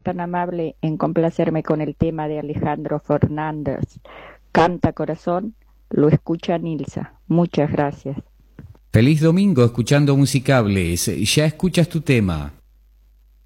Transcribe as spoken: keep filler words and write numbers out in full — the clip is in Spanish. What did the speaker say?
tan amable en complacerme con el tema de Alejandro Fernández. Canta Corazón, lo escucha Nilsa. Muchas gracias. Feliz domingo escuchando Musicables. Ya escuchas tu tema.